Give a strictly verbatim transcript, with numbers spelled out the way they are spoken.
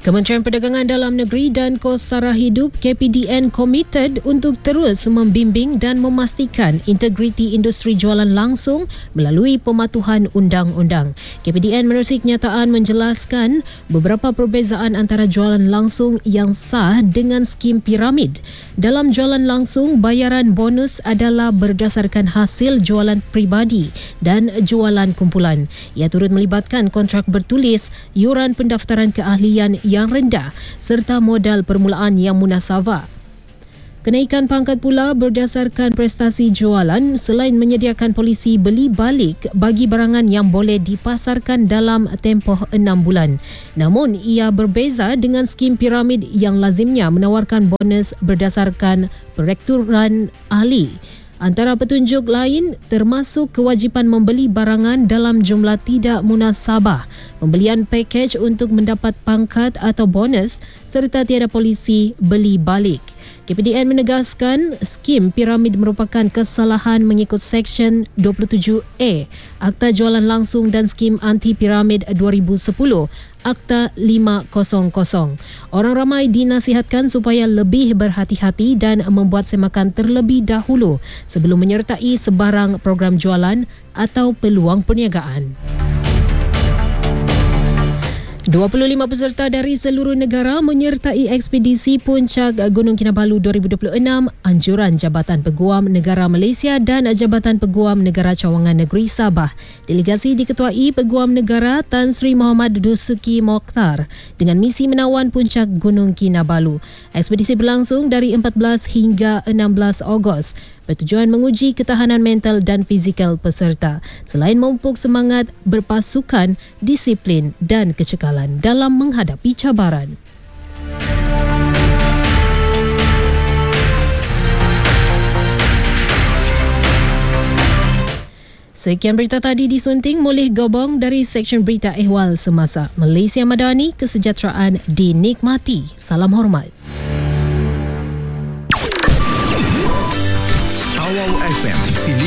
Kementerian Perdagangan Dalam Negeri dan Kos Sara Hidup K P D N komited untuk terus membimbing dan memastikan integriti industri jualan langsung melalui pematuhan undang-undang. K P D N menerusi kenyataan menjelaskan beberapa perbezaan antara jualan langsung yang sah dengan skim piramid. Dalam jualan langsung, bayaran bonus adalah berdasarkan hasil jualan peribadi dan jualan kumpulan. Ia turut melibatkan kontrak bertulis, yuran pendaftaran keahlian yang rendah serta modal permulaan yang munasabah. Kenaikan pangkat pula berdasarkan prestasi jualan selain menyediakan polisi beli balik bagi barangan yang boleh dipasarkan dalam tempoh enam bulan. Namun ia berbeza dengan skim piramid yang lazimnya menawarkan bonus berdasarkan perekrutan ahli. Antara petunjuk lain termasuk kewajipan membeli barangan dalam jumlah tidak munasabah, pembelian pakej untuk mendapat pangkat atau bonus serta tiada polisi beli balik. K P D N menegaskan skim piramid merupakan kesalahan mengikut Seksyen dua puluh tujuh A Akta Jualan Langsung dan Skim Anti Piramid dua ribu sepuluh Akta lima kosong. Orang ramai dinasihatkan supaya lebih berhati-hati dan membuat semakan terlebih dahulu sebelum menyertai sebarang program jualan atau peluang perniagaan. dua puluh lima peserta dari seluruh negara menyertai ekspedisi Puncak Gunung Kinabalu dua ribu dua puluh enam anjuran Jabatan Peguam Negara Malaysia dan Jabatan Peguam Negara Cawangan Negeri Sabah. Delegasi diketuai Peguam Negara Tan Sri Muhammad Dusuki Mokhtar dengan misi menawan Puncak Gunung Kinabalu. Ekspedisi berlangsung dari empat belas hingga enam belas Ogos. Bertujuan menguji ketahanan mental dan fizikal peserta selain memupuk semangat berpasukan, disiplin dan kecekalan dalam menghadapi cabaran. Sekian berita tadi disunting Mulih Gobong dari Seksyen Berita Ehwal Semasa. Malaysia Madani, kesejahteraan dinikmati. Salam hormat. Awau F M